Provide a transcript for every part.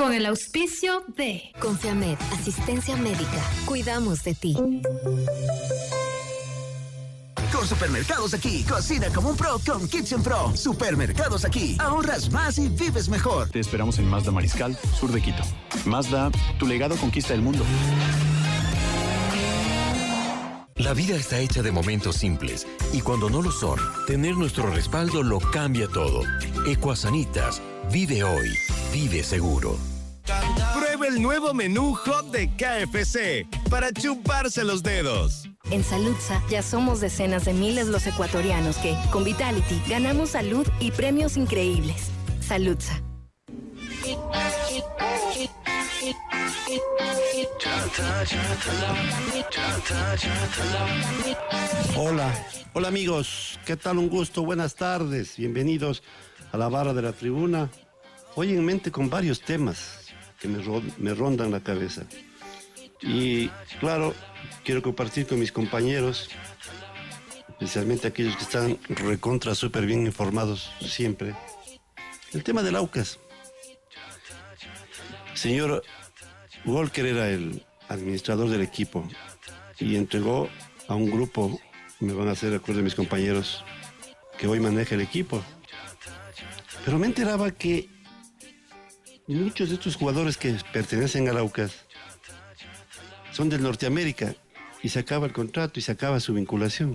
Con el auspicio de Confiamed, asistencia médica. Cuidamos de ti. Con Supermercados Aquí, cocina como un pro con Kitchen Pro. Supermercados Aquí, ahorras más y vives mejor. Te esperamos en Mazda Mariscal, sur de Quito. Mazda, tu legado conquista el mundo. La vida está hecha de momentos simples y cuando no lo son, tener nuestro respaldo lo cambia todo. Ecuasanitas, vive hoy, vive seguro. Prueba el nuevo menú Hot de KFC para chuparse los dedos. En Saludza ya somos decenas de miles los ecuatorianos que, con Vitality, ganamos salud y premios increíbles. Saludza. Hola amigos, ¿qué tal? Un gusto, buenas tardes, bienvenidos a la barra de la tribuna. Hoy en mente con varios temas que me rondan la cabeza. Y claro, quiero compartir con mis compañeros, especialmente aquellos que están recontra súper bien informados siempre, el tema del Aucas. Señor Walker era el administrador del equipo y entregó a un grupo, me van a hacer acuerdo mis compañeros, que hoy maneja el equipo. Pero me enteraba que muchos de estos jugadores que pertenecen al Aucas son del Norteamérica y se acaba el contrato y se acaba su vinculación.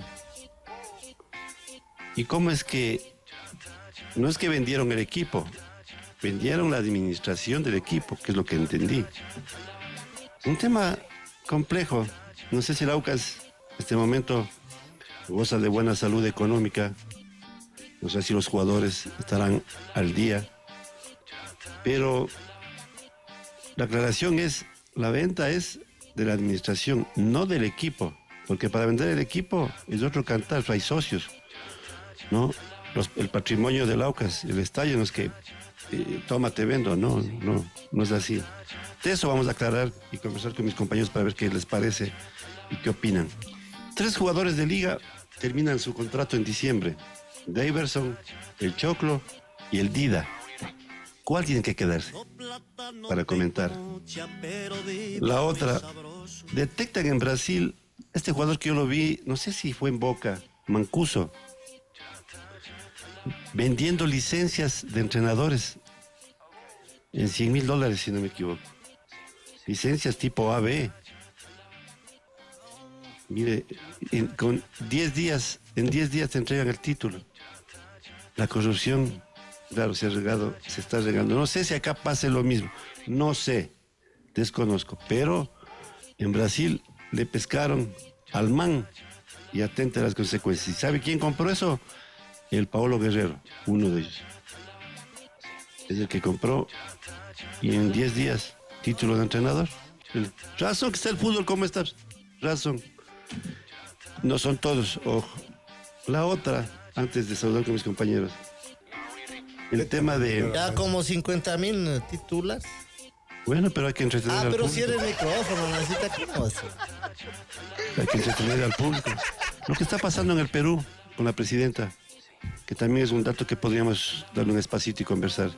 ¿Y cómo es que no es que vendieron el equipo? Vendieron la administración del equipo, que es lo que entendí. Un tema complejo. No sé si el Aucas en este momento goza de buena salud económica. No sé si los jugadores estarán al día. Pero la aclaración es, la venta es de la administración, no del equipo. Porque para vender el equipo es otro cantar, hay socios, ¿no? El patrimonio del Aucas, el estadio no es que toma, te vendo, no es así. De eso vamos a aclarar y conversar con mis compañeros para ver qué les parece y qué opinan. 3 jugadores de liga terminan su contrato en diciembre. Daverson, el Choclo y el Dida. ¿Cuál tiene que quedarse? Para comentar. La otra, detectan en Brasil, este jugador que yo lo vi, no sé si fue en Boca, Mancuso, vendiendo licencias de entrenadores en $100,000, si no me equivoco. Licencias tipo AB. Mire, en 10 días te entregan el título. La corrupción, claro, se está regando. No sé si acá pase lo mismo. No sé, desconozco. Pero en Brasil le pescaron al man y atenta a las consecuencias. ¿Y sabe quién compró eso? El Paolo Guerrero, uno de ellos. Es el que compró y en 10 días, título de entrenador. Razón que está el fútbol como está. Razón. No son todos, ojo. La otra, antes de saludar con mis compañeros. El tema de... Ya como 50,000 titulas. Bueno, pero hay que entretener al público. Pero si eres micrófono, necesita cómo hacer. Hay que entretener al público. Lo que está pasando en el Perú con la presidenta, que también es un dato que podríamos darle un espacito y conversar,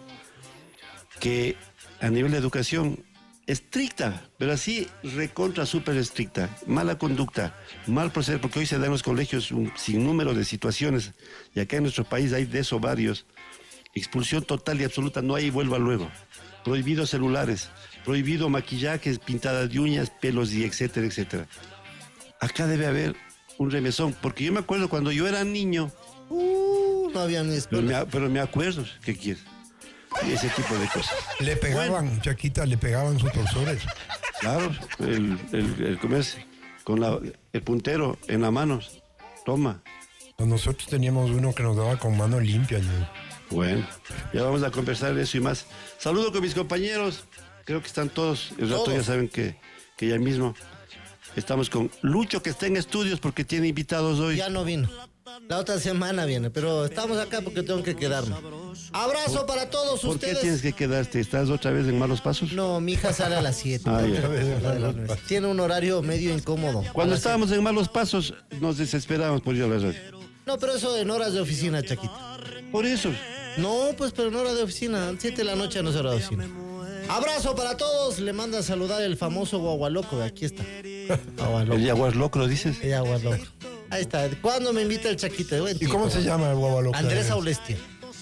que a nivel de educación, estricta, pero así recontra súper estricta, mala conducta, mal proceder, porque hoy se da en los colegios un sinnúmero de situaciones, y acá en nuestro país hay de eso varios, expulsión total y absoluta, no hay vuelva luego, prohibidos celulares, prohibido maquillajes, pintadas de uñas, pelos y etcétera, etcétera. Acá debe haber un remesón, porque yo me acuerdo cuando yo era niño, no había ni escuela. Pero me acuerdo, ¿qué quieres? Ese tipo de cosas. Le pegaban, Chaquita, le pegaban sus profesores. Claro, el comercio, con el puntero en la mano, toma. Nosotros teníamos uno que nos daba con mano limpia, ¿no? Bueno, ya vamos a conversar de eso y más. Saludo con mis compañeros, creo que están todos, el rato ya saben que ya mismo estamos con Lucho, que está en estudios porque tiene invitados hoy. Ya no vino. La otra semana viene, pero estamos acá porque tengo que quedarme. Abrazo para todos ¿Por ustedes. qué tienes que quedarte? ¿Estás otra vez en malos pasos? No, mi hija sale a las 7. Tiene un horario medio incómodo. Cuando estábamos en malos pasos, nos desesperábamos por ir a la radio. No, pero eso en horas de oficina, Chaquita. Por eso. No, pues, pero en hora de oficina. 7 de la noche no es hora de oficina. Abrazo para todos. Le manda a saludar el famoso Guagualoco. Aquí está. El Jaguar Locro, dices. El Guagualoco. Ahí está. ¿Cuándo me invita el Chaquito? ¿Y cómo se llama el Guagualoco? Andrés Aulestia.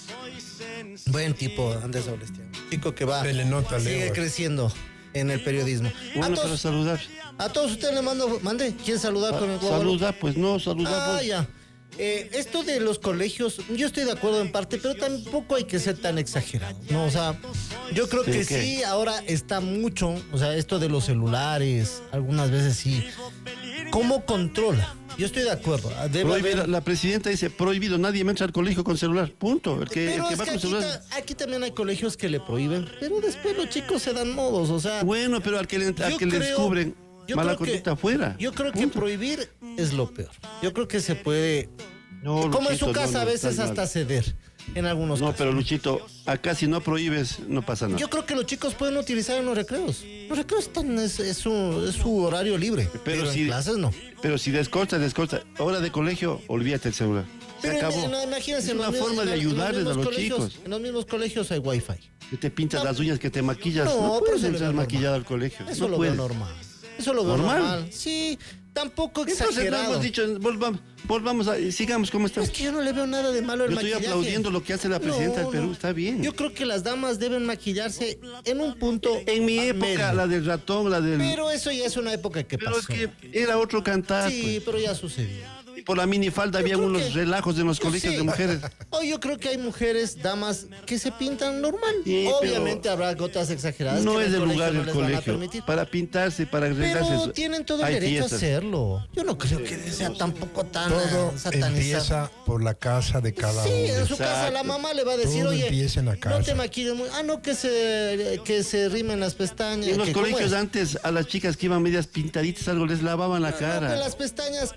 Buen tipo, Andrés Aulestia. Chico que va. Sigue creciendo en el periodismo. Bueno, para saludar. A todos ustedes le mande. ¿Quién saludar con el Guagualoco? Saluda, pues no, saluda. Ah, ya. Esto de los colegios, yo estoy de acuerdo en parte, pero tampoco hay que ser tan exagerado, ¿no? O sea, yo creo que sí, ahora está mucho, o sea, esto de los celulares, algunas veces sí. ¿Cómo controla? Yo estoy de acuerdo. La presidenta dice, prohibido, nadie entra al colegio con celular, punto. El que va con celular. Aquí también hay colegios que le prohíben, pero después los chicos se dan modos, o sea. Bueno, pero al que le descubren mala conducta afuera. Yo creo que prohibir es lo peor. Yo creo que se puede, como en su casa, a veces hasta ceder. En algunos casos. No, pero Luchito, acá si no prohíbes, no pasa nada. Yo creo que los chicos pueden utilizar en los recreos. Los recreos es su horario libre. Pero en clases no. Pero si descorta. Hora de colegio, olvídate el celular. Se acabó. Imagínense, es una forma de ayudarles a los chicos. En los mismos colegios hay wifi. Que te pintas las uñas, que te maquillas. No puedes entrar maquillada al colegio. Eso lo veo normal. Eso lo veo normal. Sí, tampoco exagerado. Entonces no hemos dicho, volvamos sigamos como estamos. Es que yo no le veo nada de malo al maquillaje. Yo estoy aplaudiendo lo que hace la presidenta del Perú, está bien. Yo creo que las damas deben maquillarse en un punto. En mi época, la del ratón, Pero eso ya es una época que pasó. Pero es que era otro cantar. Sí, pues. pero ya sucedió. Por la minifalda había unos relajos en los colegios de mujeres. Yo creo que hay mujeres, damas, que se pintan normal. Sí, obviamente habrá gotas exageradas. No es el lugar del colegio. Para pintarse, para arreglarse. Pero tienen todo el derecho a hacerlo. Yo no creo que sea tampoco tan satanizado. Empieza por la casa de cada uno. Sí, en su casa la mamá le va a decir, todo oye, empieza en la casa. No te maquilles muy. No, que se rimen las pestañas. En los colegios antes, a las chicas que iban medias pintaditas, algo les lavaban la cara. Pero las pestañas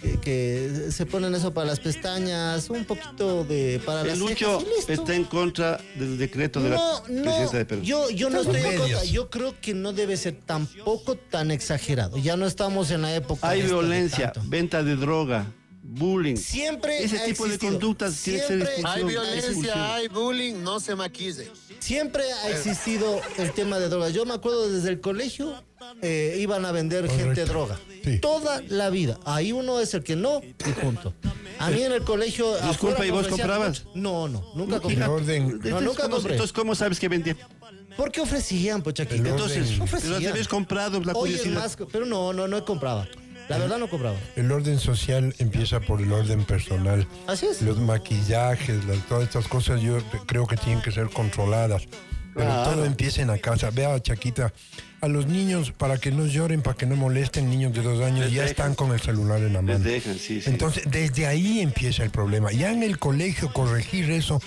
que se ponen eso para las pestañas, un poquito para las Lucho está en contra del decreto de la presidencia de Perú. Yo no estoy en contra. Yo creo que no debe ser tampoco tan exagerado. Ya no estamos en la época. Hay violencia, venta de droga, bullying. Siempre ese tipo de conductas tiene que ser expulsión. Hay violencia, hay bullying, no se maquille. Siempre ha existido el tema de drogas. Yo me acuerdo desde el colegio iban a vender gente droga. Sí. Toda la vida. Ahí uno es el que no y punto. A mí en el colegio. Disculpa, ¿y vos comprabas? No, nunca compré. Nunca compré. Entonces, ¿cómo sabes que vendía? Porque ofrecían, pues, Chaquita. Entonces, ofrecían. Los habías comprado, la curiosidad. Pero no compraba. La verdad no compraba. El orden social empieza por el orden personal. Así es. Los maquillajes, todas estas cosas yo creo que tienen que ser controladas. Pero todo empieza en la casa. Vea, Chaquita, a los niños, para que no lloren, para que no molesten, niños de 2 años, ya están con el celular en la mano. Sí. Entonces, desde ahí empieza el problema. Ya en el colegio corregir eso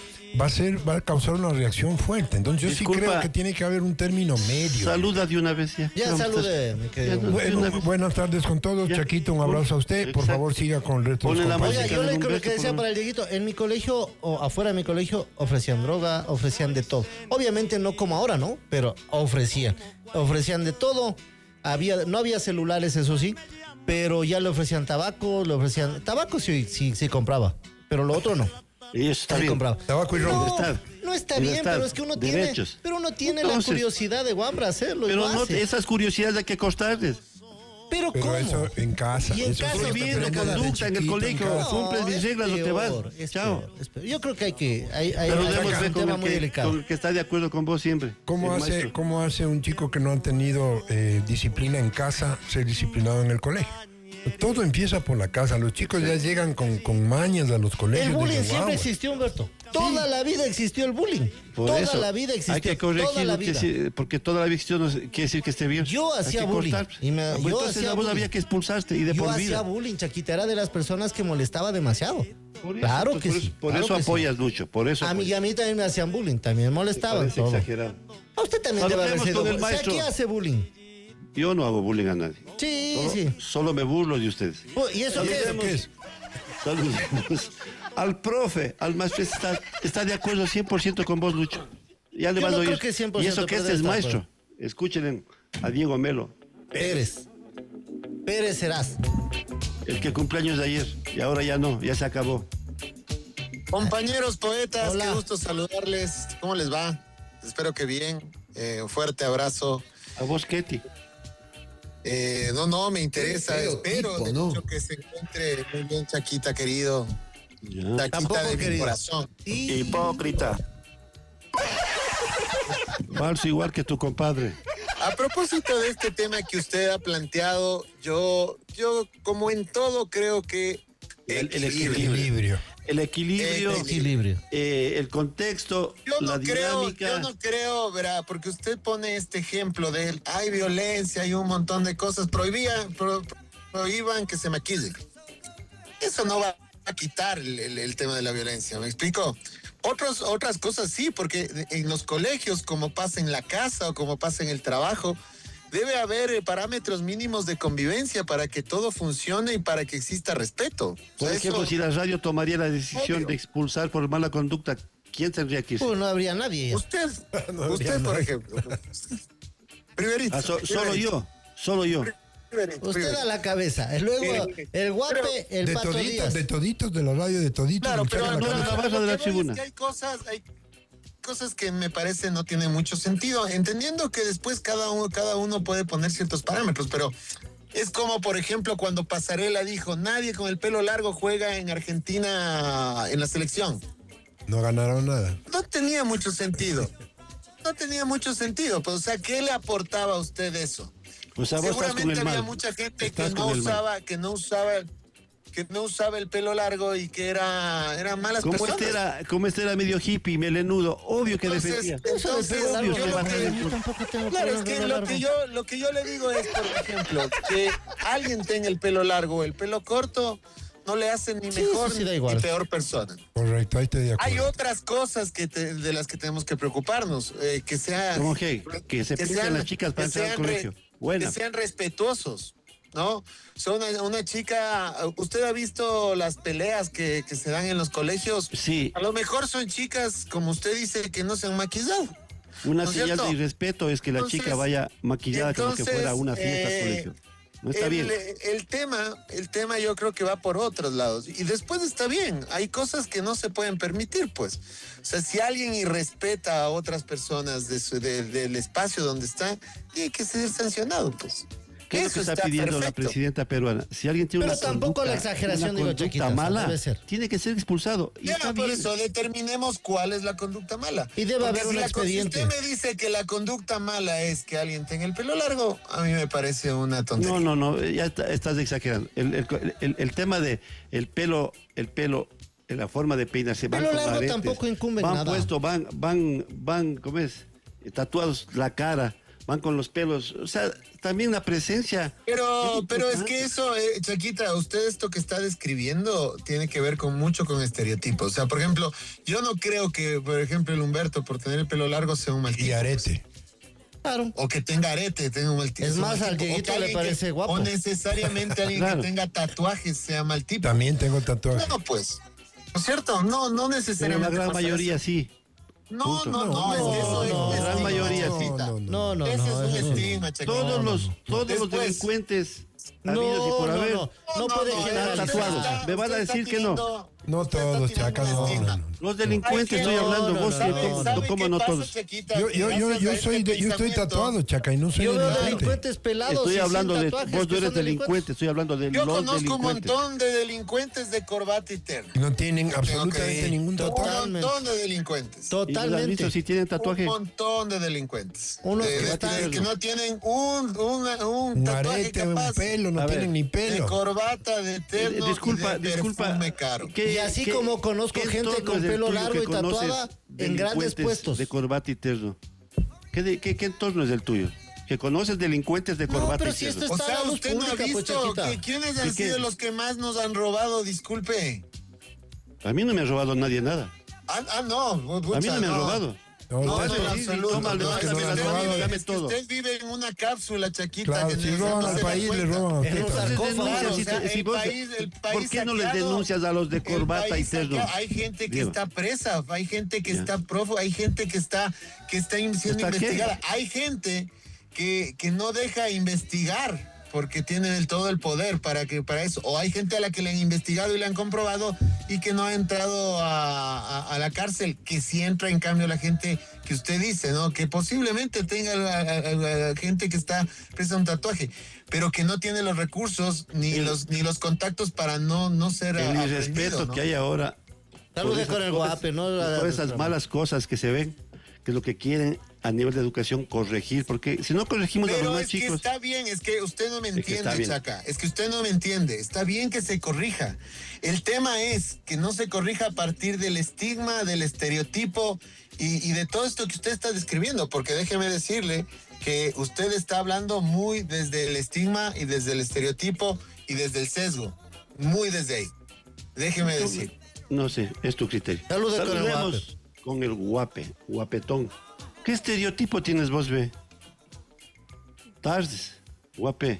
va a causar una reacción fuerte. Entonces yo sí creo que tiene que haber un término medio. Saluda de una vez ya. Ya saludé, mi querido. Buenas tardes con todos. Ya. Chaquito, un abrazo a usted. Por favor, siga con el resto de los compañeros. Yo le creo que decía para el Dieguito, en mi colegio o afuera de mi colegio ofrecían droga, ofrecían de todo. Obviamente no como ahora, ¿no? Pero ofrecían de todo. No había celulares, eso sí, pero ya le ofrecían tabaco, tabaco sí compraba, pero lo otro no. Y eso está bien. Compraba. Tabaco y ron. No está bien, pero es que uno tiene la curiosidad de Wambra hacerlo. Pero esas curiosidades hay que costarles. Pero ¿cómo? Eso en casa. Y en casa prohibiendo conducta en el colegio. Cumples mis reglas o te vas. Chao. Yo creo que hay pero debemos ver un tema muy delicado. Con el que está de acuerdo con vos siempre. ¿Cómo hace un chico que no ha tenido disciplina en casa ser disciplinado en el colegio? Todo empieza por la casa. Los chicos ya llegan con mañas a los colegios. El bullying siempre existió, Humberto. Toda la vida existió el bullying. Toda la vida existió. Hay que corregirlo, porque toda la vida existió no quiere decir que esté bien. Yo hacía bullying. Entonces a vos había que expulsarte y de por vida. Yo hacía bullying, Chaquita. Era de las personas que molestaba demasiado. Claro que sí. Por eso apoyas, Lucho. Por eso. A mí también me hacían bullying. También molestaban. Es exagerado. A usted también debe haber sido. O sea, ¿qué hace bullying? Yo no hago bullying a nadie. Sí. Solo me burlo de ustedes. ¿Y eso qué es? Saludemos al profe, al maestro. Está de acuerdo 100% con vos, Lucho. Ya le vas a oír. Y eso que este es maestro. Escuchen a Diego Melo. Pérez serás. El que cumpleaños de ayer. Y ahora ya no, ya se acabó. Compañeros poetas, Hola. qué gusto saludarles. ¿Cómo les va? Espero que bien. Un fuerte abrazo. A vos, Ketty. No, me interesa. Espero tipo, de ¿no? hecho que se encuentre muy bien, Chaquita, querido. Chaquita Tampoco, de mi querido. corazón. Hipócrita. Falso igual que tu compadre. A propósito de este tema que usted ha planteado, yo como en todo creo que El Equilibrio. El equilibrio, el contexto, la dinámica. Yo no creo, verá, porque usted pone este ejemplo de hay violencia, hay un montón de cosas, prohíban que se maquillen. Eso no va a quitar el tema de la violencia, ¿me explico? Otras cosas sí, porque en los colegios, como pasa en la casa o como pasa en el trabajo, debe haber parámetros mínimos de convivencia para que todo funcione y para que exista respeto. Por ejemplo, si la radio tomaría la decisión de expulsar por mala conducta, ¿quién tendría que irse? Pues no habría nadie. Usted, por ejemplo. Primerito. Solo yo. Usted a la cabeza. Luego el guape, el De Pato Díaz. toditos de la radio, de toditos. Claro, me pero sacan la no, cabeza. la baja de la lo que voy tribuna. es que hay cosas que me parece no tienen mucho sentido, entendiendo que después cada uno puede poner ciertos parámetros, pero es como, por ejemplo, cuando Pasarela dijo, nadie con el pelo largo juega en Argentina en la selección. No ganaron nada. No tenía mucho sentido. Pues, o sea, ¿qué le aportaba a usted eso? O sea, vos estás con Seguramente el había mal. mucha gente Estás que con el mal. no usaba el pelo largo y que eran malas personas. Como este era medio hippie, melenudo, obvio que defendía. Yo tampoco tengo Claro, es pelo que largo. lo que yo le digo es, por ejemplo, que alguien tenga el pelo largo o el pelo corto no le hace ni mejor sí, da igual. ni peor persona. Correcto, ahí estoy de acuerdo. Hay otras cosas de las que tenemos que preocuparnos, que sean... ¿Cómo que se pintan las chicas para entrar al colegio? Bueno. Que sean respetuosos, ¿no? Son una chica... ¿Usted ha visto las peleas que se dan en los colegios? Sí. A lo mejor son chicas, como usted dice, que no se han maquillado. Una ¿No es señal cierto? de irrespeto es que la Entonces, chica vaya maquillada como que fuera una fiesta al entonces, colegio. No está bien. El tema yo creo que va por otros lados. Y después está bien. Hay cosas que no se pueden permitir, pues. O sea, si alguien irrespeta a otras personas del espacio donde está, tiene que ser sancionado, pues. ¿Qué es lo que está pidiendo la presidenta peruana? Si alguien tiene Pero una tampoco conducta, la exageración, una digo, conducta Chiquita, o sea, mala, debe ser. tiene que ser expulsado. Y Ya, está por bien. eso determinemos cuál es la conducta mala. Y debe Porque haber un expediente. Si usted me dice que la conducta mala es que alguien tenga el pelo largo, a mí me parece una tontería. No, ya estás exagerando. El tema de el pelo, en la forma de peinarse, van Pelo con largo aretes, tampoco incumbe van nada. puesto, van, ¿cómo es? Tatuados la cara, van con los pelos, o sea, también la presencia. Pero es que eso, Chaquita, usted esto que está describiendo tiene que ver mucho con estereotipos. O sea, por ejemplo, yo no creo que, por ejemplo, el Humberto, por tener el pelo largo, sea un mal tipo. Y arete. Claro. O que tenga arete, tenga un mal tipo. Es más, mal al tipo. O Dieguito que le alguien parece guapo. O necesariamente alguien Claro. que tenga tatuajes sea mal tipo. También tengo tatuaje. No, pues. ¿No es cierto? No Pero necesariamente. la gran pasa mayoría eso. sí. No, Punto. es que eso es no, un la gran estigma, mayoría sí. Chaquita. No, Ese es un eso no. estigma, Chaquita. Todos los Después. delincuentes habidos y por haber. No puede no, generalizar. tatuados. Me van a decir que no. No todos, Chaca, no. Los delincuentes, Ay, estoy no, hablando, no, vos, no, no. ¿cómo no todos? Yo estoy tatuado, Chaca, y no soy Yo veo delincuente. delincuentes pelados. Estoy y sin hablando de tatuajes vos, que no eres son delincuentes. delincuente, estoy hablando de Yo los conozco un delincuentes. montón de delincuentes de corbata y terno. No tienen absolutamente ningún tatuaje. Un montón de delincuentes. ¿Y los has visto Totalmente. si tienen tatuaje? Un montón de delincuentes. Unos que Que no tienen un Un tatuaje arete, un capaz pelo, no A ver. tienen ni de pelo. corbata, de terno Disculpa, y de perfume caro. ¿Qué- Y así qué- como conozco qué gente entorno con es el pelo tuyo largo que y tatuada conoces en grandes delincuentes puestos? de corbata y terno? ¿Qué entorno es el tuyo? Que conoces delincuentes de No, corbata pero y si terno. esto O está a sea, la luz usted no ha pública, pues, visto Chaquita. quiénes ¿De han qué? sido los que más nos han robado, disculpe. A mí no me ha robado nadie nada. No. A mí no me han robado. No, No, ustedes en por- absoluto. toma, No, los que es nos que han usted robado, vive- dame es que todo. usted vive en una cápsula, Chaquita. Claro, que si no roban se al da país, cuenta. le roban a En usted un también. sarcófago. Denuncias, Claro, si o sea, te- si el vos- país ¿Por qué no les saqueado, denuncias a los de el corbata y país terno? saqueado. Hay gente que Digo. está presa, hay gente que Ya. está prófuga, hay gente que está siendo ¿Está qué? investigada. Hay gente que no deja investigar porque tienen todo el poder para eso. O hay gente a la que le han investigado y le han comprobado y que no ha entrado a la cárcel, que sí entra en cambio la gente que usted dice, ¿no? Que posiblemente tenga a gente que está presa un tatuaje, pero que no tiene los recursos ni los contactos para no ser el aprendido, irrespeto, ¿no? que hay ahora. Saludos con el guape, ¿no? Por esas malas cosas que se ven, que es lo que quieren a nivel de educación corregir, porque si no corregimos a los más chicos... Pero es que está bien, es que usted no me entiende, Chaca, es que usted no me entiende, está bien que se corrija. El tema es que no se corrija a partir del estigma, del estereotipo y de todo esto que usted está describiendo, porque déjeme decirle que usted está hablando muy desde el estigma y desde el estereotipo y desde el sesgo, muy desde ahí. Déjeme decir. No sé, es tu criterio. Saludemos con el guapetón. ¿Qué estereotipo tienes vos, ve? Tardes, guape.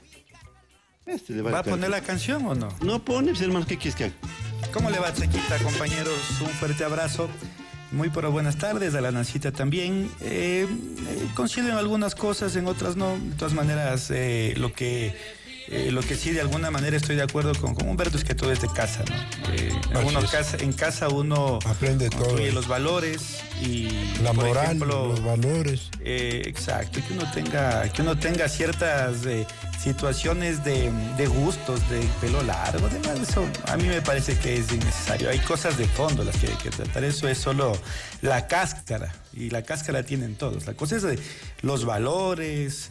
¿Va a poner la canción o no? No pones, hermano, ¿qué quieres que haga? ¿Cómo le va, Chaquita, compañeros? Un fuerte abrazo. Muy pero buenas tardes, a la Nancita también. Coincido en algunas cosas, en otras no. De todas maneras, lo que sí de alguna manera estoy de acuerdo con Humberto es que todo es de casa, ¿no? En casa uno aprende construye todo. Los valores y la por moral, ejemplo, los valores. Exacto, que uno tenga ciertas situaciones de gustos, de pelo largo, demás, eso a mí me parece que es innecesario. Hay cosas de fondo las que hay que tratar, eso es solo la cáscara, y la cáscara tienen todos. La cosa es de los valores,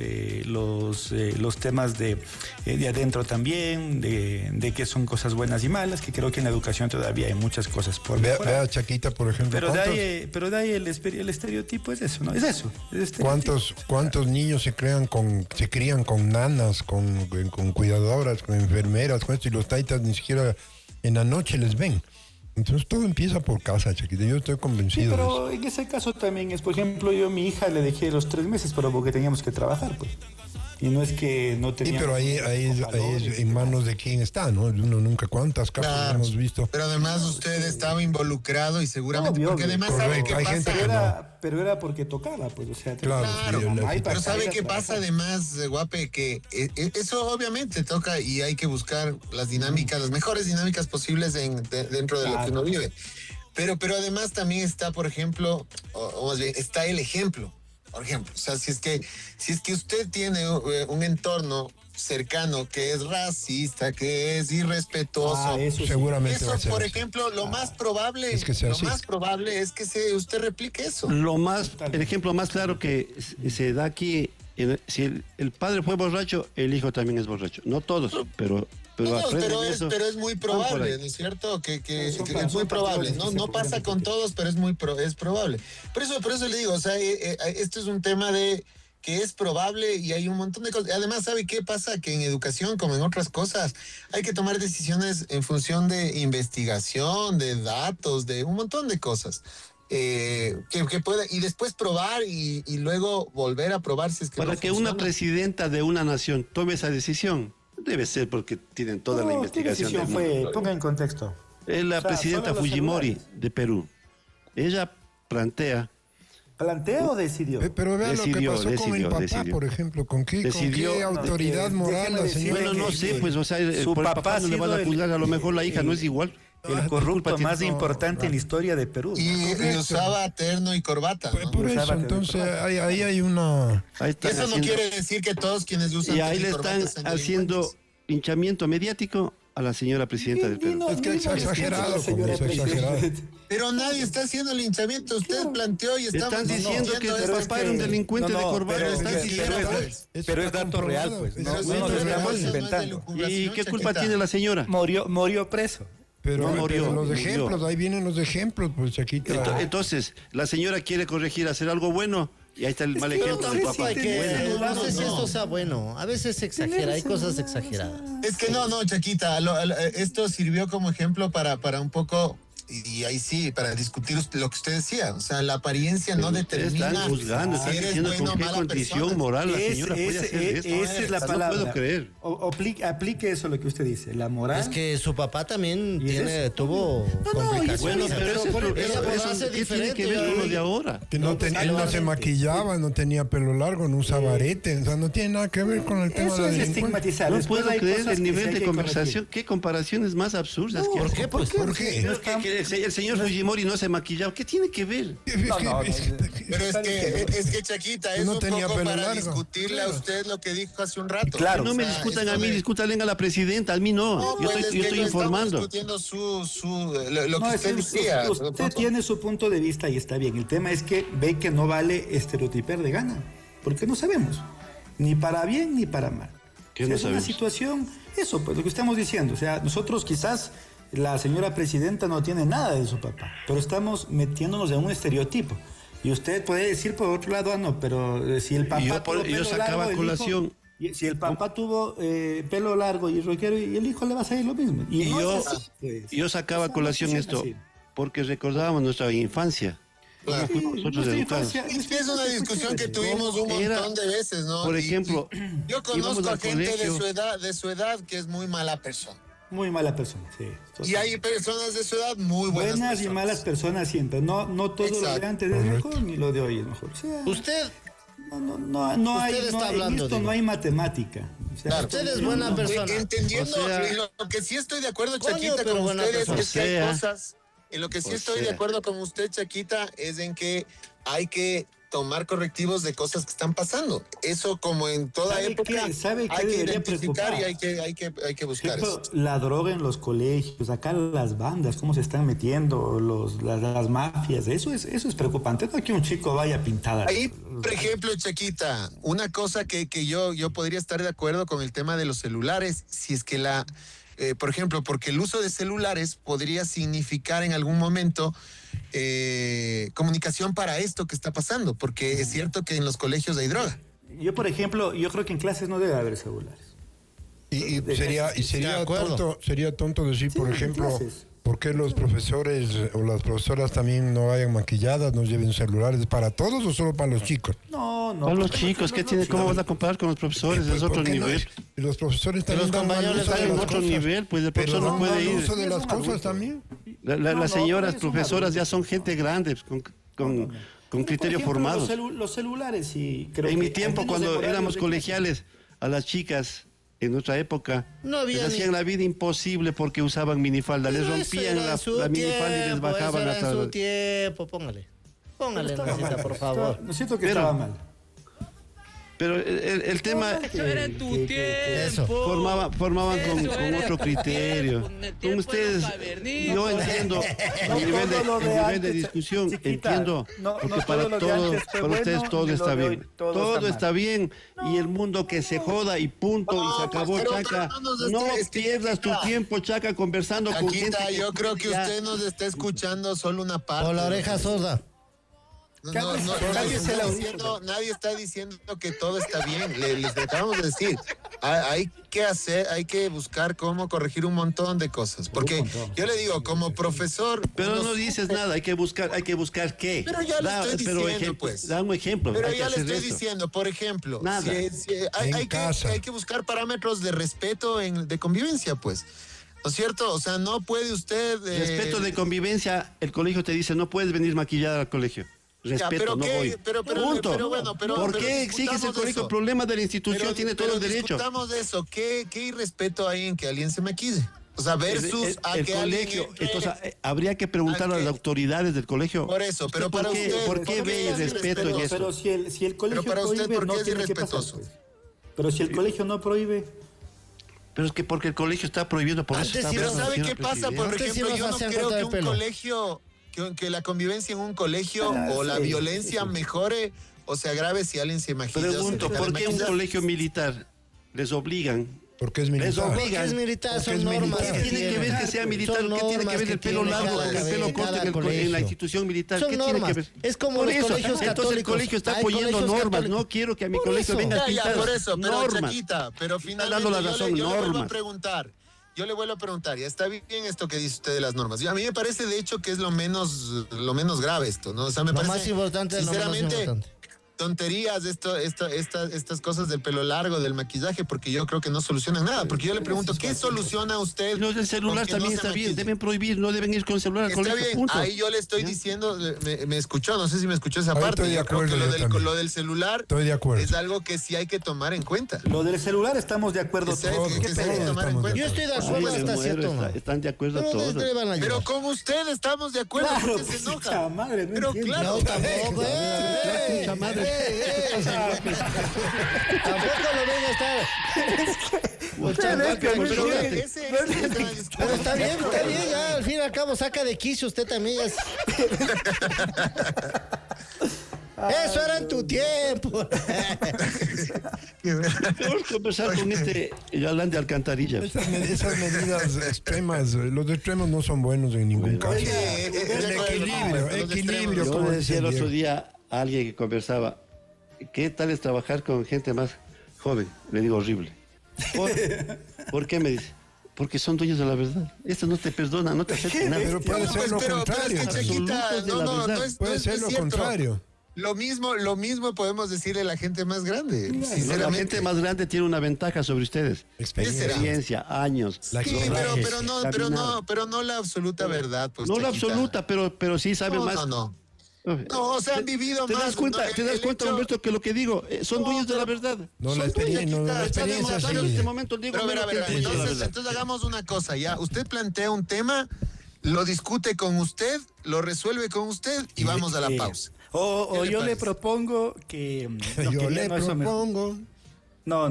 los temas de adentro también, de que son cosas buenas y malas, que creo que en la educación todavía hay muchas cosas por mejorar. Vea Chaquita, por ejemplo. Pero de ahí el estereotipo es eso, ¿no? Es eso. ¿Cuántos niños se crían con nanas, con cuidadoras, con enfermeras, con esto, y los taitas ni siquiera en la noche les ven? Entonces todo empieza por casa, Chaquita. Yo estoy convencido. Sí, pero de eso. en ese caso también es, por ejemplo, yo a mi hija le dejé los 3 meses, pero porque teníamos que trabajar, pues. Y no es que no teníamos... Sí, pero ahí es en manos de quién está, ¿no? Uno nunca, ¿cuántas casos hemos visto? Pero además usted estaba involucrado y seguramente, porque además sabe qué pasa. Pero era porque tocaba, pues, o sea... Claro, pero ¿sabe qué pasa además, guape? Que eso obviamente toca y hay que buscar las dinámicas, las mejores dinámicas posibles dentro de lo que uno vive. Pero además también está, por ejemplo, o más bien, está el ejemplo. Por ejemplo, o sea, si es que usted tiene un entorno cercano que es racista, que es irrespetuoso, eso seguramente eso, va a ser por así. ejemplo, lo más probable es que usted replique eso. El ejemplo más claro que se da aquí, si el padre fue borracho, el hijo también es borracho. No todos, pero es muy probable, ¿no es cierto? Que es muy probable. No pasa con todos, pero es probable. Por eso le digo, o sea, esto es un tema de que es probable y hay un montón de cosas. Además, ¿sabe qué pasa? Que en educación, como en otras cosas, hay que tomar decisiones en función de investigación, de datos, de un montón de cosas. Que pueda, y después probar y luego volver a probar si es que para que una presidenta de una nación tome esa decisión, debe ser porque tienen toda la investigación. ¿Qué decisión fue? Ponga en contexto. Es la presidenta Fujimori de Perú. Ella ¿Plantea o decidió? Pero vea lo que pasó con el papá, por ejemplo. ¿Con qué autoridad moral la señora? Bueno, no sé, pues, o sea, su por el papá no le van a juzgar, a lo mejor la hija no es igual. El corrupto más importante en la historia de Perú. Y usaba terno y corbata, ¿no? Por eso, entonces, ahí hay una... Eso no quiere decir que todos quienes usan y ahí le están haciendo hinchamiento mediático a la señora presidenta del Perú. Es que es exagerado, es exagerado. Pero nadie está haciendo linchamiento. Usted planteó y están diciendo que el papá era un delincuente de corbata. Pero es dato real, pues. No nos estamos inventando. ¿Y qué culpa tiene la señora? Murió preso. Pero los ejemplos, ahí vienen los ejemplos, pues Chaquita. Entonces, la señora quiere corregir, hacer algo bueno, y ahí está el mal ejemplo del papá. No sé si esto sea bueno. A veces se exagera, hay cosas exageradas. Es que no, Chaquita, esto sirvió como ejemplo para un poco y ahí sí, para discutir lo que usted decía, o sea, la apariencia no determina están juzgando, están diciendo con qué condición moral la señora puede hacer esto. Esa es la palabra. No puedo creer. Aplique eso lo que usted dice, la moral. Es que su papá también tuvo complicaciones. Bueno, pero eso ¿qué tiene que ver con lo de ahora? Que él no se maquillaba, no tenía pelo largo, no usaba arete, o sea, no tiene nada que ver con el tema de la delincuencia. No puedo creer el nivel de conversación, qué comparaciones más absurdas. ¿Por qué? ¿Por qué? El señor Fujimori no se maquillaba, ¿qué tiene que ver? Pero es que Chaquita, es no un tenía poco pelo para largo. discutirle a usted lo que dijo hace un rato. Claro. No me discutan a mí, discútanle a la presidenta, a mí no. Yo estoy informando. Discutiendo lo que usted decía. Usted tiene su punto de vista y está bien. El tema es que ve que no vale estereotipar de gana, porque no sabemos, ni para bien ni para mal. ¿Qué no es una sabemos? situación, eso, pues lo que estamos diciendo. O sea, nosotros quizás la señora presidenta no tiene nada de su papá, pero estamos metiéndonos en un estereotipo. Y usted puede decir por otro lado, no, pero si el papá tuvo pelo sacaba largo, colación. Si el papá tuvo pelo largo y rockero, y el hijo le va a salir lo mismo. Y no yo, es así, pues. yo sacaba No colación funciona esto así. porque recordábamos nuestra infancia. Claro. ¿Cómo fuimos nosotros educados? Es que es una discusión que tuvimos un montón de veces, ¿no? Por ejemplo, yo conozco a gente colegio. de su edad que es muy mala persona. Muy mala persona, sí. Y hay personas de su edad muy buenas y malas personas siempre. No todo lo de antes es mejor ni lo de hoy es mejor. O sea, Usted en esto no hay matemática. O sea, claro. Usted es buena persona. Entendiendo, O sea, lo que sí estoy de acuerdo, coño, Chaquita, pero con buena ustedes persona. es que hay cosas. En lo que sí estoy de acuerdo con usted, Chaquita, es en que hay que tomar correctivos de cosas que están pasando. Eso, como en toda época, ¿sabe qué hay que debería identificar preocupar? y hay que buscar ejemplo, eso. la droga en los colegios, acá las bandas, cómo se están metiendo, las mafias, eso es preocupante. No que un chico vaya pintada. Ahí, por ejemplo, Chaquita, una cosa que yo podría estar de acuerdo con el tema de los celulares, si es que por ejemplo, porque el uso de celulares podría significar en algún momento comunicación para esto que está pasando, porque es cierto que en los colegios hay droga. Yo, por ejemplo, yo creo que en clases no debe haber celulares. Y sería tonto decir, por ejemplo, ¿por qué los profesores o las profesoras también no vayan maquilladas, no lleven celulares? ¿Para todos o solo para los chicos? No. Para los chicos, ¿cómo vas a comparar con los profesores? Es otro nivel. Los profesores también Los compañeros Están en otro nivel, pues el profesor no puede ir. uso de las cosas también. Las señoras profesoras ya son gente grande, con criterios formados. Los celulares, sí. Creo En mi que tiempo, al menos cuando en horarios éramos de colegiales, a las chicas, en nuestra época, No había les hacían la vida imposible porque usaban minifalda. Les rompían la minifalda y les bajaban eso era hasta en su tiempo, póngale, Nanita, por favor. No siento que estaba mal. Pero el tema Eso. formaban con otro criterio. Con ustedes, yo entiendo el nivel de discusión, entiendo, porque para ustedes todo está bien. Todo está bien y el mundo que se joda y punto y se acabó, Chaca. No pierdas tu tiempo, Chaca, conversando con gente. Chaquita, yo creo que usted nos está escuchando solo una parte. Con la oreja sorda. Nadie está diciendo que todo está bien. Les acabamos de decir, hay que buscar cómo corregir un montón de cosas. Porque yo le digo, como profesor. Pero no dices nada, hay que buscar qué. Pero ya le estoy diciendo, pues. Da un ejemplo. Pero ya le estoy diciendo, por ejemplo, hay que buscar parámetros de respeto de convivencia, pues. ¿No es cierto? O sea, no puede usted. Respeto de convivencia, el colegio te dice, no puedes venir maquillada al colegio. Respeto, no voy. Punto. ¿Por qué exiges el colegio? El problema de la institución tiene todo el derecho. Discutamos de eso. ¿Qué irrespeto hay en que alguien se maquille? O sea, versus el colegio. Entonces, habría que preguntar a las autoridades del colegio. Por eso, pero para usted. ¿Por qué ve irrespeto en eso? Pero si el colegio para usted, prohíbe, ¿por qué no es tiene que pasar, irrespetuoso? pues. Pero si el colegio no prohíbe. Pero es que porque el colegio está prohibiendo, por eso está Pero ¿sabe prohibiendo, qué pasa? Por ejemplo, yo no creo que un colegio, que la convivencia en un colegio o la violencia mejore o se agrave si alguien se imagina. Pregunto, ¿por qué un colegio militar les obligan? Porque es militar. Les obligan. Porque es militar, son normas. ¿Qué tiene que ver que sea militar? ¿Qué tiene que ver el pelo largo con el pelo corto en la institución militar? ¿Qué tiene que ver? Es como los colegios católicos. Entonces el colegio está apoyando normas. No quiero que a mi colegio venga a pintar por eso, pero normas. Chaquita, pero Está dando la razón, yo le vuelvo a normas. preguntar. yo le vuelvo a preguntar, ya está bien esto que dice usted de las normas. A mí me parece, de hecho, que es lo menos grave esto, ¿no? O sea, me parece, más importante, sinceramente, lo menos importante. Tonterías estas cosas del pelo largo, del maquillaje, porque yo creo que no solucionan nada. Porque yo le pregunto, ¿qué soluciona usted? Los del celular también está bien, deben prohibir, no deben ir con el celular al Está colegio, bien, punto. ahí yo le estoy diciendo, me escuchó, no sé si me escuchó esa parte. Estoy de Yo creo acuerdo, que lo del celular estoy de acuerdo. es algo que sí hay que tomar en cuenta. Lo del celular estamos de acuerdo todos. Que sí hay que tomar en cuenta. Yo estoy de acuerdo hasta cierto momento. Están de acuerdo Pero todos. desde van a Pero llevar. con usted estamos de acuerdo, Claro, porque se pucha enoja. madre, no Pero entiendo. claro, No, tampoco, Pucha madre. Tampoco lo ven a estar. Pero está bien, ya, al fin y al cabo saca de quicio usted también. Eso era en tu tiempo. Peor conversar con Galán de Alcantarilla. Esas medidas extremas, los extremos no son buenos en ningún caso. El equilibrio. Yo como le decía el dicen, otro Diego. día a alguien que conversaba, ¿qué tal es trabajar con gente más joven? Le digo, horrible. ¿Por qué me dice? Porque son dueños de la verdad. Esto no te perdona, no te acepta nada. Pero puede ser lo contrario. Pero es que, Chequita, Puede ser lo contrario. Lo mismo podemos decirle a la gente más grande. No, Sinceramente. la gente más grande tiene una ventaja sobre ustedes. Experiencia. Años. La Sí, rodaje, pero no la absoluta verdad. Pues, No la Chequita. absoluta, pero sí sabe más. No, o sea, han vivido ¿Te más. das cuenta, ¿no? te das El cuenta, hecho- Humberto, que lo que digo, son dueños de la verdad? No, Son la experiencia, dueños, no, la Chiquita. experiencia Estamos hablando sí. en este momento, digo, Pero a ver, menos que la verdad. entonces hagamos una cosa, ya. Usted plantea un tema, lo discute con usted, lo resuelve con usted y vamos a la pausa. O ¿Qué le yo le parece? propongo que... no, Yo que le ya no, eso me- propongo. No.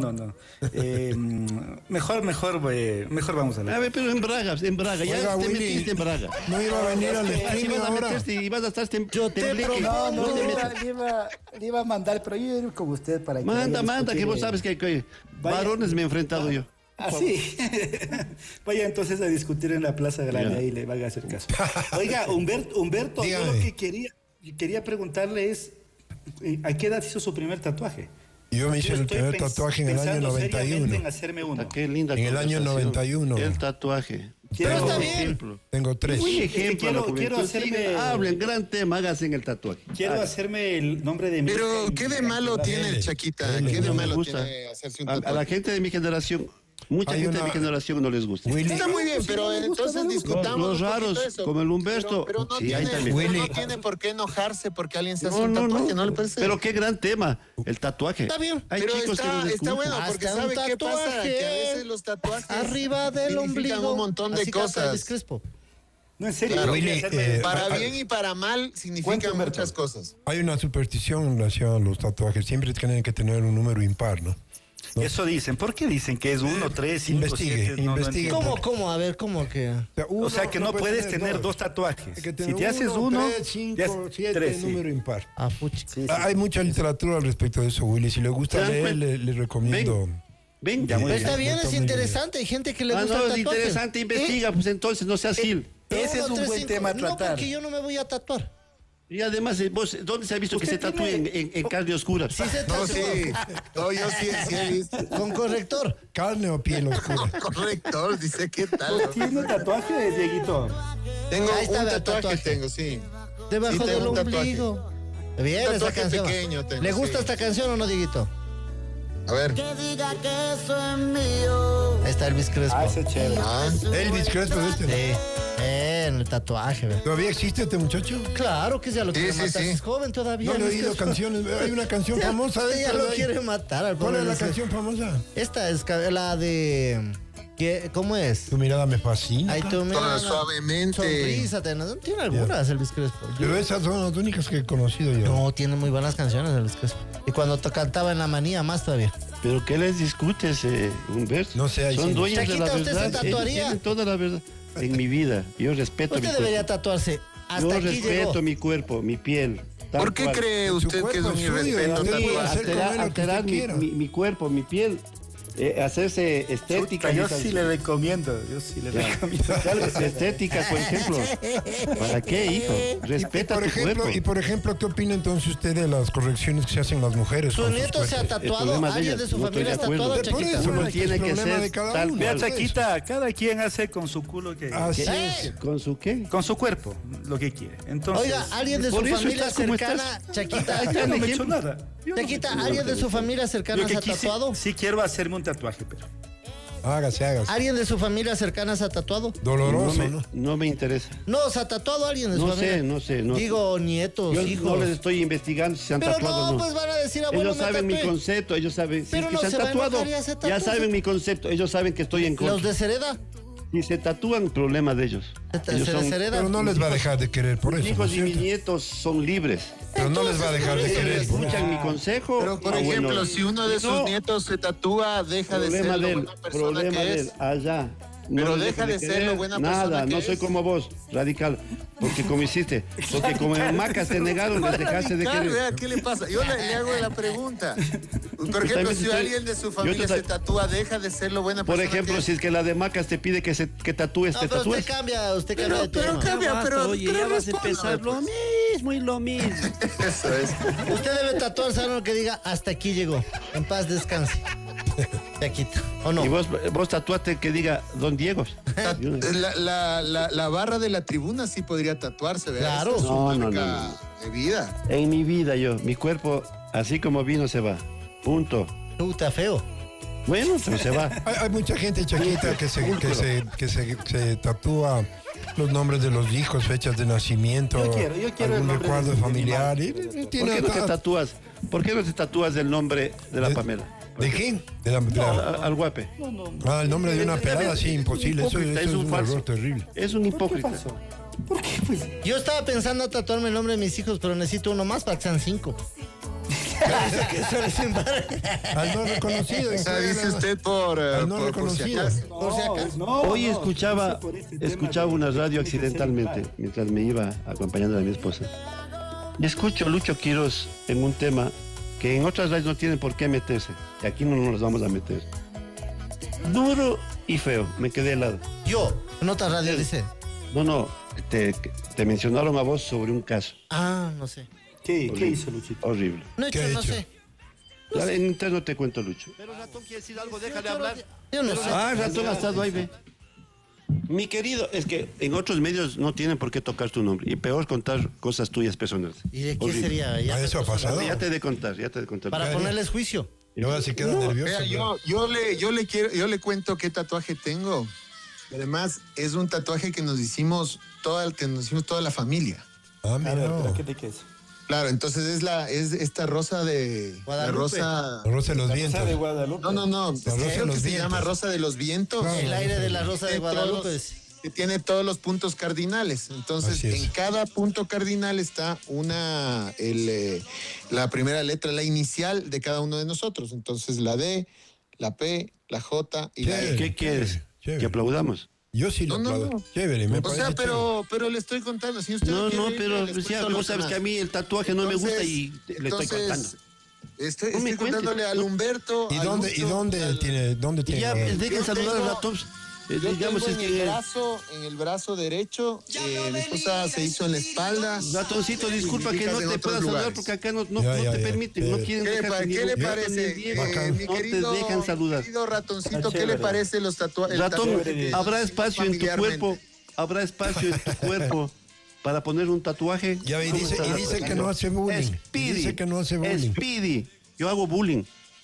Mejor vamos a A la... ver, pero en Braga, ya Oiga, te Willy, metiste en Braga. No iba a venir al Así streaming vas a ahora. meterte y vas a estar Yo te tembleque. propongo. No te metas. le iba a mandar, pero yo iré con usted para que... Manda, que vos sabes que Vaya. varones me he enfrentado yo. Ah, sí. Vaya entonces a discutir en la Plaza Grande, Ya. ahí le van a hacer caso. Oiga, Humberto, yo lo Dígame. que quería preguntarle es, ¿a qué edad hizo su primer tatuaje? Yo me hice el primer tatuaje en el año pensando seriamente 91. en hacerme uno. Qué linda En el año conversación. 91. El tatuaje. Pero Tengo está un bien. ejemplo. Tengo 3. Un Es que ejemplo a la quiero juventud. hacerme- Sigan, hablen, gran tema, háganse en el tatuaje. Quiero Hagan. hacerme el nombre de mi... Pero, ¿qué de malo tiene, Chaquita? ¿Qué de No me malo gusta. tiene hacerse un A la tatuaje? gente de mi generación, mucha Hay gente de una- mi generación no les gusta. Willy, Está muy bien, pero entonces discutamos Los un poquito raros, eso. como el Humberto. Pero no, Sí, ahí tiene, también. pero no Willy. tiene por qué enojarse porque alguien se hace No, un no, tatuaje, no. ¿no le parece? Pero qué gran tema, el tatuaje. Está bien. Hay Pero chicos que nos está escuchan. bueno, porque Hasta un ¿sabe qué pasa? tatuaje Que a veces los tatuajes arriba del significan ombligo. un montón de Así canta cosas. Elvis Crespo. No, en serio. Claro. yo quería Willy, hacerme- Para bien y para mal significan Humberto. muchas cosas. hay una superstición en relación a los tatuajes. Siempre tienen que tener un número impar, ¿no? Eso dicen. ¿Por qué dicen que es 1, 3, 5, Investigue, 7? investigue. ¿Cómo? A ver, ¿cómo que? O sea que no puedes tener dos tatuajes. Hay que Si tener te haces 1, 3, 5, 7, tres, sí. número impar. Ah, pucha. Sí, sí. Hay mucha literatura al respecto de eso, Willy. Si le gusta ¿Se dan leer, cuenta? le recomiendo. Ven, Ya, muy Pero bien. está bien, es Tome- interesante. Hay gente que le Ah, gusta no, el es tatuaje. interesante, investiga, pues entonces no seas gil. Ese es un buen tema a No, tratar. porque yo no me voy a tatuar. Y además, vos, ¿dónde se ha visto que se Usted tatúe tiene- en carne oscura? Sí se No, tatúa. sí. No, yo sí he visto. Con corrector. ¿Carne o piel oscura? Corrector, dice, ¿qué tal? ¿Tiene tatuaje, Dieguito? Tengo Ahí está un el tatuaje, tatuaje. tengo, sí. Debajo Sí, tengo del un tatuaje. ombligo. Bien, Un esa tatuaje canción. pequeño tengo, ¿Le gusta sí. esta canción o no, Dieguito? A ver. Ahí está Elvis Crespo. Ah, ese es chévere. Ah, Elvis Crespo es este. Sí. En el tatuaje, ve. ¿Todavía existe este muchacho? Claro que ya lo Sí, quiere sí, matar. sí. Es joven todavía. No le he Elvis oído Crespo. canciones. Hay una canción Ya- famosa de ya esta, lo ¿no? quiere matar al ¿Cuál pobre es la Elvis Crespo. canción famosa? Esta es la de... ¿Cómo es? Tu mirada me fascina. Ay, tú mira, suavemente. Sonrisa, tiene algunas Elvis Crespo. Pero esas son las únicas que he conocido yo. No, tiene muy buenas canciones Elvis Crespo. Y cuando cantaba en La Manía, más todavía. ¿Pero qué les discutes, Humberto? No sé, ahí Son sí. dueños de la Chaquita, ¿usted se verdad. Ellos tatuaría? tienen toda la verdad. En mi vida, yo respeto mi Usted cuerpo. debería tatuarse. Hasta Yo aquí respeto llegó. mi cuerpo, mi piel. tal ¿Por qué cual. cree Su usted que es cuerpo un es suyo, irrespeto usted puede tatuaje? hacer con él lo que Alterar usted quiera. mi cuerpo, mi piel. hacerse estética. Yo sí le recomiendo, Claro, estética, por ejemplo. ¿Para qué, hijo? Respeta tu cuerpo. Y por ejemplo, ¿qué opina entonces usted de las correcciones que se hacen las mujeres? ¿Su nieto se ha tatuado? ¿Alguien de su familia es tatuado, Chaquita? Uno tiene que ser tal Vea, cual. Chaquita, cada quien hace con su culo que... Así es. ¿Con su qué? Con su cuerpo, lo que quiere. Entonces, Oiga, alguien de su por eso familia estás como cercana, Chaquita, yo no me he hecho nada. Chaquita, ¿alguien de su familia cercana se ha tatuado? Sí quiero hacerme un tatuaje, pero... Hágase. ¿Alguien de su familia cercana se ha tatuado? Doloroso, ¿no? No me interesa. No, ¿se ha tatuado alguien de su familia? No sé. Digo, nietos, Yo hijos. no les estoy investigando si se han Pero tatuado o no, no. pues van a decir, abuelo, Ellos saben mi concepto, ellos saben. Si Pero es que no se han se va a tatuado, enojar, ya se tatuó, ya saben mi concepto. Ellos saben que estoy en contra. ¿Los deshereda? Si se tatúan, problema de ellos. Ellos ¿Se son- deshereda? Pero no les va a dejar de querer por Mis eso. ¿no hijos es y mis cierto? nietos son libres. Pero no les va a dejar de Ellos querer. por eso. escuchan mi consejo. Pero, por ejemplo, si uno de sus nietos se tatúa, deja de ser Problema lo de él, buena persona problema que de es. él, allá. Pero les deja de ser querer lo buena persona Nada, que no es. soy como vos, radical. Porque como hiciste, porque como en Macas te negaron, les dejaste de Radical, querer. vea, ¿qué le pasa? Yo le hago la pregunta. Por ejemplo, también si estoy- alguien de su yo familia te- se tatúa, deja de ser lo buena Por persona ejemplo, que si es que la de Macas te pide que tatúes, No, te pero tatúes. usted cambia de tema. Oye, ya vas a empezar lo mismo y lo mismo. Eso es. Usted debe tatuarse algo que diga, hasta aquí llegó. En paz descanse. Chaquita, ¿o no? Y vos tatuaste que diga Don Diego. La barra de la tribuna sí podría tatuarse, ¿verdad? Claro. Esa es su No, marca de vida. En mi vida mi cuerpo, así como vino, se va. Punto. Puta feo. Bueno, pero se va. Hay mucha gente, Chaquita, que se tatúa los nombres de los hijos, fechas de nacimiento, Yo quiero el algún nombre recuerdo de mi familiar. y ¿Por tiene qué no te hasta- tatúas? ¿Por qué no te tatúas el nombre de la Pamela? ¿De quién? De Al guape. el nombre de una pelada, sí, imposible. Eso Hipócrita, es un falso. error terrible. Es un hipócrita. Yo estaba pensando tatuarme el nombre de mis hijos, pero necesito uno más para que sean 5. Al no reconocido. O sea, dice usted por Al no si reconocido. acaso. Por si acaso. Hoy escuchaba una radio accidentalmente mientras me iba acompañando a mi esposa. Y escucho a Lucho Quiroz en un tema que en otras radios no tienen por qué meterse. Y aquí no nos vamos a meter. Duro y feo. Me quedé helado. Yo, en otra radio dice. No. Te mencionaron a vos sobre un caso. Ah, no sé. ¿Qué hizo Luchito? Horrible. No he ¿Qué hecho, ha no hecho? sé. En interno te cuento, Lucho. Pero Ratón quiere decir algo, déjale hablar. Yo no sé. Ratón ha estado ahí, ve. Mi querido, es que en otros medios no tienen por qué tocar tu nombre. Y peor contar cosas tuyas personales. ¿Y de qué Horrible. sería? Ya Eso ha pasado. Ya te he de contar. para ponerles juicio. Y ahora se queda nervioso. Vea, yo le cuento qué tatuaje tengo. Además, es un tatuaje que nos hicimos toda la familia. Ah, mira. ¿Qué te queda? Claro, entonces es esta rosa de Guadalupe. la rosa. La rosa de los vientos. de Guadalupe. No. La rosa de Creo que los se vientos. llama rosa de los vientos. Claro. El aire de la rosa de Guadalupe. Que tiene todos los puntos cardinales. Entonces, Así es. en cada punto cardinal está la primera letra, la inicial de cada uno de nosotros. Entonces, la D, la P, la J y la E. ¿Qué quieres? Chévere. Que aplaudamos. Yo sí lo No. aplaudo. Chévere, me O parece sea, chévere. pero le estoy contando. Si usted No, quiere, pero les pues, ya, cuento vos los sabes demás. que a mí el tatuaje no me gusta y le estoy contando. Estoy No me cuentes. contándole al Humberto. ¿Y al dónde Lucho, tiene? Y ya, el- dejen Yo saludar tengo- a Ratops. Yo Digamos, tengo es en que... el brazo derecho, mi esposa se hizo en la espalda. Ratoncito, disculpa que Indicas no en te otros pueda saludar lugares. porque acá no Ya, te permiten, no chévere. quieren ¿Qué le, dejarte ni qué le Roberto ni parece, Diego, mi no querido, te dejan saludar. mi querido Ratoncito? Está ¿Qué le chévere. parece los tatuajes? Ratón, ¿habrá espacio en tu cuerpo? ¿Habrá espacio en tu cuerpo para poner un tatuaje? Ya ve, y ¿Cómo dice, estás, y dice que Ratón? no hace bullying. Speedy. Dice que no hace bullying. Speedy. Yo hago bullying.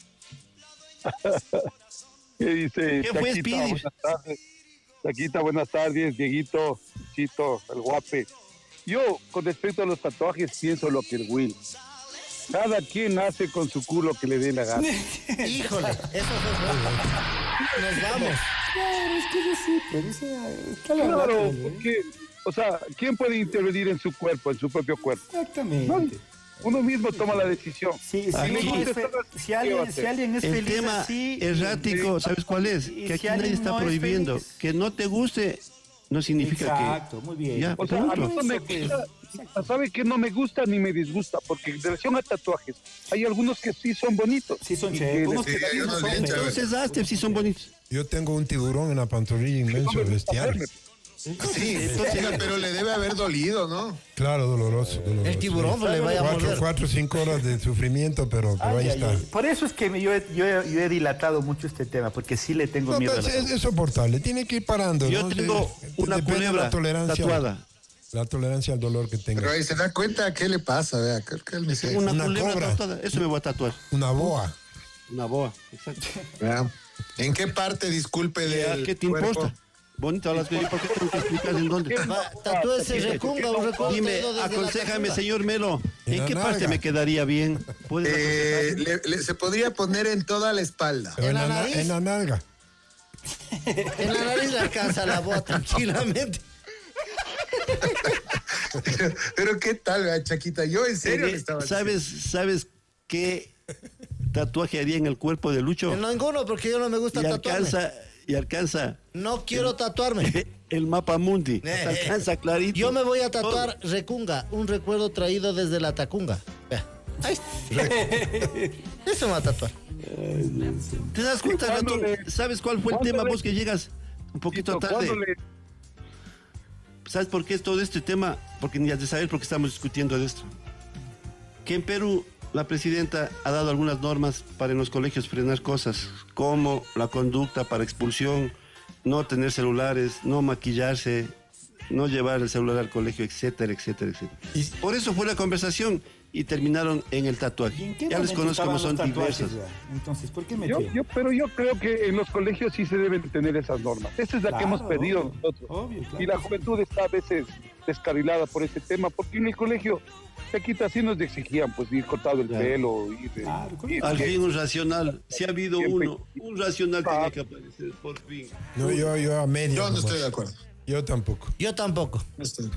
¿Qué dice? ¿Qué fue, Chaquita? Speedy? Buenas tardes. Chaquita, buenas tardes. Dieguito, Chito, el guape. Yo, con respecto a los tatuajes, pienso lo que el Will. Cada quien nace con su culo que le dé la gana. Híjole, eso fue. Nos vamos. Claro, es que yo sí, pero Claro, porque, o sea, ¿quién puede intervenir en su cuerpo, en su propio cuerpo? Exactamente. Uno mismo toma la decisión. Sí, Aquí- si alguien es El feliz tema así, errático, ¿sabes cuál es? y Que si aquí nadie alguien está no es prohibiendo. feliz. Que no te guste no significa Exacto, que... muy bien. Ya, O sea, a mí no me Eso que- gusta, ¿Sabe que no me gusta ni me disgusta? Porque en relación a tatuajes, hay algunos que sí son bonitos. Sí son chéveres. unos que también no son. Entonces, hazte, sí son bonitos. Yo tengo un tiburón en la pantorrilla inmenso, bestial. Sí, pero le debe haber dolido, ¿no? Claro, doloroso. El tiburón le vaya a morder. 4 o 5 horas de sufrimiento, pero ahí está. Por eso es que yo he dilatado mucho este tema, porque sí le tengo miedo a la es soportable, tiene que ir parando. Yo tengo una culebra la tolerancia, tatuada. La tolerancia al dolor que tenga. Pero ahí se da cuenta qué le pasa, vea. Una culebra cobra. tatuada, eso me voy a tatuar. Una boa. Una boa, exacto. Vea. ¿En qué parte, disculpe, del ¿Qué te cuerpo? importa? Bonito hablas, pero ¿por qué tengo que explicar en dónde? Tatúese recunga, un recuerdo. Dime, aconséjame, señor Melo, ¿en qué parte me quedaría bien? Se podría poner en toda la espalda. ¿En la nariz? En la nalga. En la nariz le alcanza la boa tranquilamente. Pero qué tal, vea, Chaquita, yo en serio le estaba ¿Sabes qué tatuaje haría en el cuerpo de Lucho? No ninguno, porque yo no me gusta tatuarme. Alcanza. No quiero tatuarme. El mapa mundi. Alcanza clarito. Yo me voy a tatuar recunga, un recuerdo traído desde la Tacunga. Vea. Ahí está. Eso me va a tatuar. ¿Te das cuenta, Ratón? ¿Sabes cuál fue el tema vos que llegas un poquito tarde? ¿Sabes por qué es todo este tema? Porque ni has de saber por qué estamos discutiendo de esto. Que en Perú la presidenta ha dado algunas normas para en los colegios frenar cosas, como la conducta para expulsión, no tener celulares, no maquillarse, no llevar el celular al colegio, etcétera, etcétera, etcétera. Y por eso fue la conversación y terminaron en el tatuaje. Ya les conozco cómo son diversos. Entonces, ¿por qué me Pero yo creo que en los colegios sí se deben tener esas normas. Esa es la que hemos pedido nosotros. Claro. Y la juventud está a veces descarrilada por ese tema, porque en el colegio Chaquita sí nos exigían pues ir cortado el pelo, al fin un racional, si ha habido un racional tiene que aparecer, por fin. No, yo a medio. Yo no estoy de acuerdo. Yo tampoco. Esto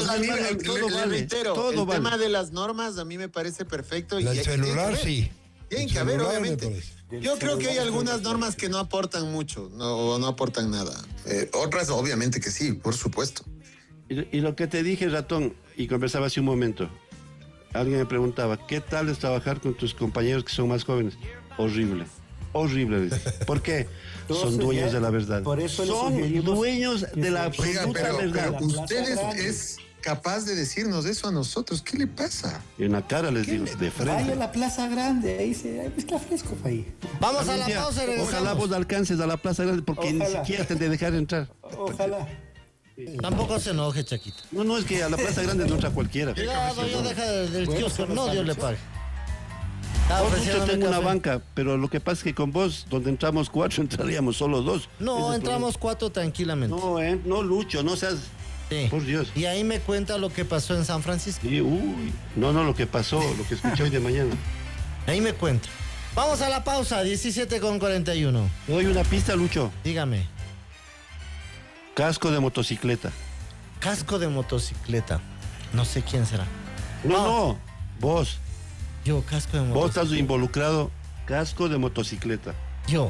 el tema de las normas a mí me parece perfecto. El celular sí. Tienen que haber, obviamente. Yo creo que hay algunas normas que no aportan mucho, no aportan nada. Otras, obviamente que sí, por supuesto. Y lo que te dije, Ratón, y conversaba hace un momento, alguien me preguntaba, ¿qué tal es trabajar con tus compañeros que son más jóvenes? Horrible. ¿Por qué? Son dueños de la verdad. Por eso son dueños de la absoluta verdad. Pero usted es capaz de decirnos eso a nosotros. ¿Qué le pasa? En la cara les digo, de frente. Vaya a la Plaza Grande, ahí se está fresco ahí. Vamos a la pausa y regresamos. Ojalá vos alcances a la Plaza Grande porque ni siquiera te de dejar entrar. Ojalá. Tampoco se enoje, Chaquita. No, es que a la Plaza Grande no entra cualquiera. Cuidado, yo deja del kiosco, no Dios le pague. Yo tengo una banca, pero lo que pasa es que con vos, donde entramos 4, entraríamos solo 2. No, entramos 4 tranquilamente. No, Lucho, no seas... Sí. Por Dios. Y ahí me cuenta lo que pasó en San Francisco. Sí, no, lo que pasó, lo que escuché hoy de mañana. Ahí me cuenta. Vamos a la pausa, 17:41. Te doy una pista, Lucho. Dígame. Casco de motocicleta. Casco de motocicleta. No sé quién será. No, vos. Yo, casco de motocicleta. Vos estás involucrado. Casco de motocicleta. Yo.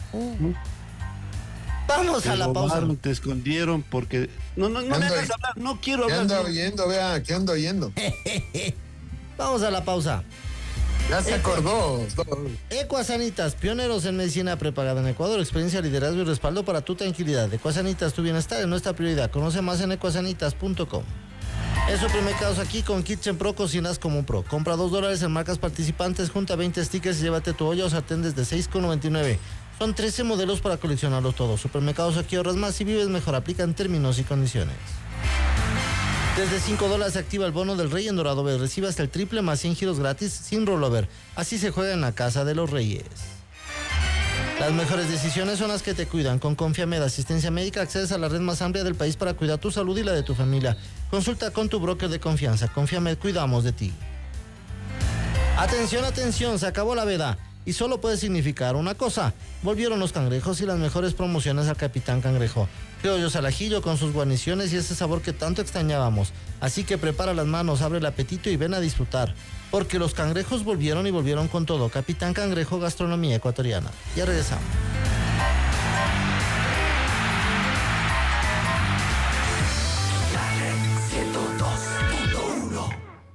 Vamos a la pausa. Te escondieron porque... No me hagas hablar, no quiero hablar. ¿Qué ando oyendo, vea? ¿Qué ando oyendo? Vamos a la pausa. Ya se acordó. Ecuasanitas, pioneros en medicina prepagada en Ecuador, experiencia, liderazgo y respaldo para tu tranquilidad. Ecuasanitas, tu bienestar es nuestra prioridad. Conoce más en ecuasanitas.com. En Supermercados Aquí con Kitchen Pro cocinas como un pro. Compra $2 en marcas participantes, junta 20 stickers y llévate tu olla o sartén desde $6,99. Son 13 modelos para coleccionarlos todos. Supermercados Aquí ahorras más y vives mejor. Aplican términos y condiciones. Desde $5 activa el bono del Rey en Dorado B. Recibe hasta el triple más 100 giros gratis sin rollover. Así se juega en la Casa de los Reyes. Las mejores decisiones son las que te cuidan. Con Confiamed, asistencia médica, accedes a la red más amplia del país para cuidar tu salud y la de tu familia. Consulta con tu broker de confianza. Confiamed, cuidamos de ti. Atención, atención, se acabó la veda. Y solo puede significar una cosa. Volvieron los cangrejos y las mejores promociones al Capitán Cangrejo. Criollos al ajillo con sus guarniciones y ese sabor que tanto extrañábamos. Así que prepara las manos, abre el apetito y ven a disfrutar. Porque los cangrejos volvieron y volvieron con todo. Capitán Cangrejo, gastronomía ecuatoriana. Ya regresamos.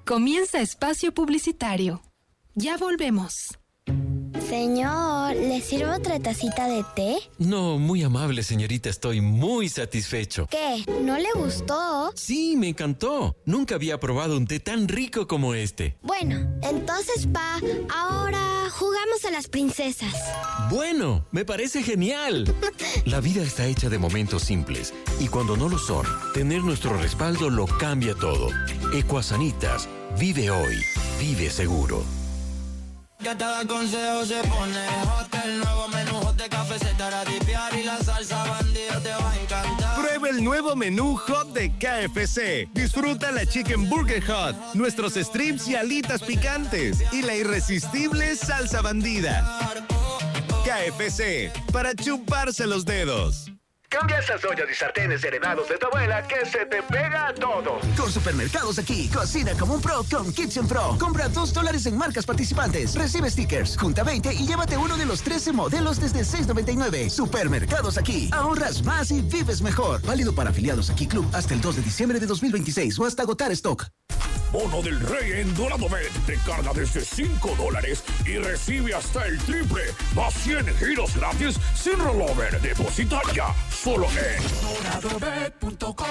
Comienza espacio publicitario. Ya volvemos. Señor, ¿le sirvo otra tacita de té? No, muy amable, señorita. Estoy muy satisfecho. ¿Qué? ¿No le gustó? Sí, me encantó. Nunca había probado un té tan rico como este. Bueno, entonces, Pa, ahora jugamos a las princesas. Bueno, me parece genial. La vida está hecha de momentos simples. Y cuando no lo son, tener nuestro respaldo lo cambia todo. Ecuasanitas. Vive hoy. Vive seguro. Que cada consejo se pone hot. El nuevo menú hot de café se te hará tipear y la salsa bandido te va a encantar. Prueba el nuevo menú hot de KFC. Disfruta la Chicken Burger Hot, nuestros strips y alitas picantes y la irresistible salsa bandida. KFC, para chuparse los dedos. Cambia esas ollas y sartenes heredados de tu abuela que se te pega a todo. Con Supermercados Aquí, cocina como un pro con Kitchen Pro. Compra $2 en marcas participantes. Recibe stickers, junta 20 y llévate uno de los 13 modelos desde $6.99. Supermercados Aquí, ahorras más y vives mejor. Válido para afiliados Aquí Club hasta el 2 de diciembre de 2026 o hasta agotar stock. Bono del Rey en DoradoBet. Te carga desde $5 y recibe hasta el triple. Más 100 giros gratis sin rollover. Deposita ya. Solo en doradobet.com.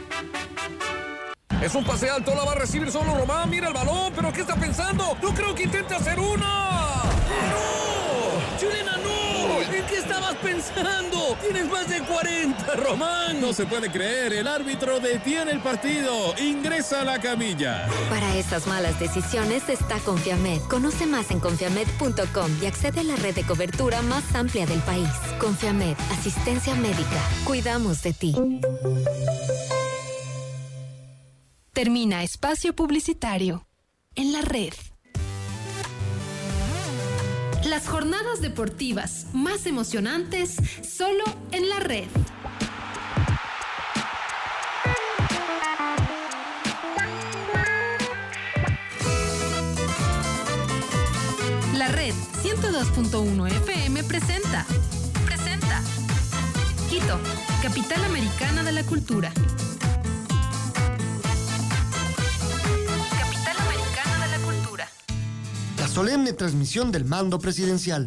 Es un pase alto, la va a recibir solo Román. Mira el balón, pero ¿qué está pensando? No creo que intente hacer una. ¡No! ¡Chilena, no! ¿En qué estabas pensando? Tienes más de 40, Román. No se puede creer, el árbitro detiene el partido. Ingresa a la camilla. Para esas malas decisiones está Confiamed. Conoce más en confiamed.com y accede a la red de cobertura más amplia del país. Confiamed, asistencia médica. Cuidamos de ti. Termina espacio publicitario. En la red. Las jornadas deportivas más emocionantes solo en la red. La red 102.1 FM presenta Quito, capital americana de la cultura. La solemne transmisión del mando presidencial.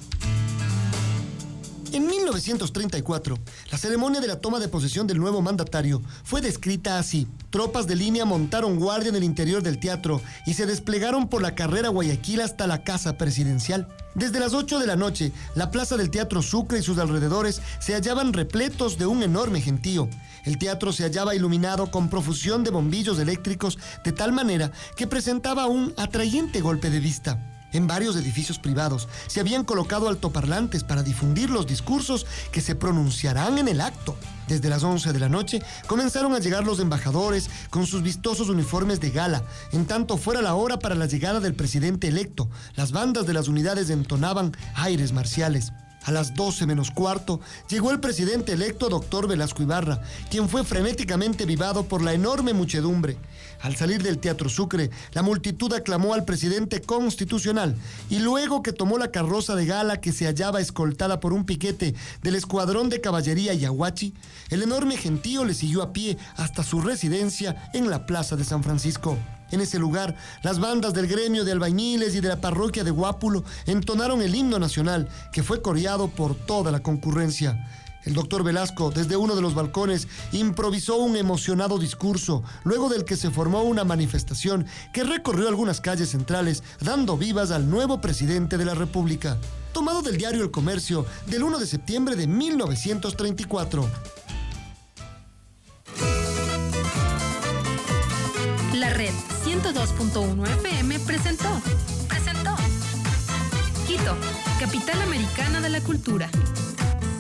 En 1934, la ceremonia de la toma de posesión del nuevo mandatario fue descrita así. Tropas de línea montaron guardia en el interior del teatro y se desplegaron por la carrera Guayaquil hasta la casa presidencial. Desde las 8 de la noche, la plaza del Teatro Sucre y sus alrededores se hallaban repletos de un enorme gentío. El teatro se hallaba iluminado con profusión de bombillos eléctricos de tal manera que presentaba un atrayente golpe de vista. En varios edificios privados se habían colocado altoparlantes para difundir los discursos que se pronunciarán en el acto. Desde las 11 de la noche comenzaron a llegar los embajadores con sus vistosos uniformes de gala. En tanto fuera la hora para la llegada del presidente electo, las bandas de las unidades entonaban aires marciales. A las 12 menos cuarto llegó el presidente electo Dr. Velasco Ibarra, quien fue frenéticamente vivado por la enorme muchedumbre. Al salir del Teatro Sucre, la multitud aclamó al presidente constitucional y luego que tomó la carroza de gala que se hallaba escoltada por un piquete del Escuadrón de Caballería Yaguachi, el enorme gentío le siguió a pie hasta su residencia en la Plaza de San Francisco. En ese lugar, las bandas del gremio de albañiles y de la parroquia de Guápulo entonaron el himno nacional, que fue coreado por toda la concurrencia. El doctor Velasco, desde uno de los balcones, improvisó un emocionado discurso, luego del que se formó una manifestación que recorrió algunas calles centrales, dando vivas al nuevo presidente de la República. Tomado del diario El Comercio, del 1 de septiembre de 1934. La red 102.1 FM presentó Quito, capital americana de la cultura.